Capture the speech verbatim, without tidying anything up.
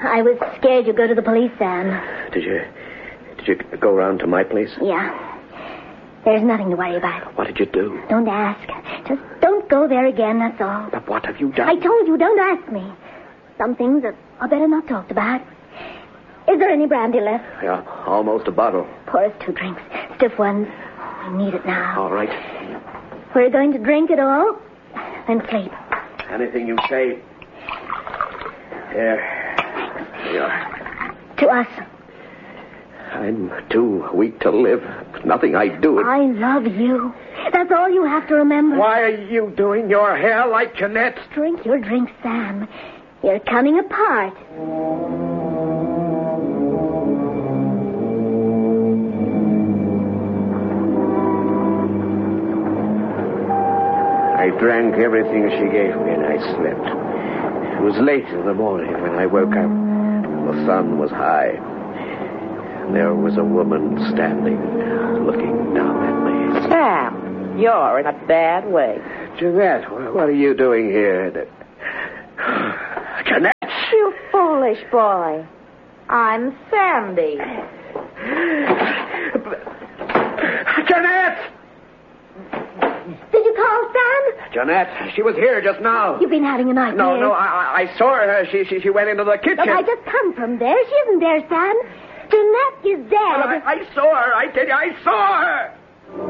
I was scared you'd go to the police, Sam. Did you... Did you go round to my place? Yeah. There's nothing to worry about. What did you do? Don't ask. Just don't go there again, that's all. But what have you done? I told you, don't ask me. Some things are, are better not talked about. Is there any brandy left? Yeah, almost a bottle. Pour us two drinks. Stiff ones. We need it now. All right. We're going to drink it all and sleep. Anything you say. Here. Here you are. To us. I'm too weak to live. Nothing I do. It... I love you. That's all you have to remember. Why are you doing your hair like Jeanette? Drink your drink, Sam. You're coming apart. I drank everything she gave me and I slept. It was late in the morning when I woke up. The sun was high. There was a woman standing, looking down at me. Sam, you're in a bad way. Jeanette, what are you doing here? Jeanette! You foolish boy. I'm Sandy. Jeanette! Did you call, Sam? Jeanette, she was here just now. You've been having a nightmare. No, no, I, I saw her. She, she, she went into the kitchen. Look, I just come from there. She isn't there, Sam. Jeanette is dead. I, I saw her. I tell you, I saw her.